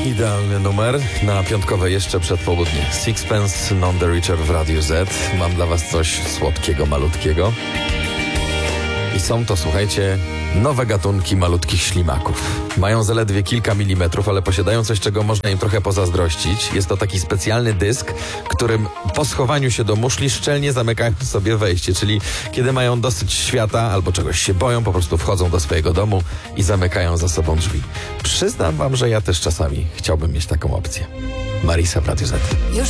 Idealny numer na piątkowe jeszcze przed południe. Sixpence None the Richer w Radiu Z. Mam dla was coś słodkiego, malutkiego. I są to, słuchajcie, nowe gatunki malutkich ślimaków. Mają zaledwie kilka milimetrów, ale posiadają coś, czego można im trochę pozazdrościć. Jest to taki specjalny dysk, którym po schowaniu się do muszli szczelnie zamykają sobie wejście. Czyli kiedy mają dosyć świata albo czegoś się boją, po prostu wchodzą do swojego domu i zamykają za sobą drzwi. Przyznam wam, że ja też czasami chciałbym mieć taką opcję. Marisa w Radiu Z. Już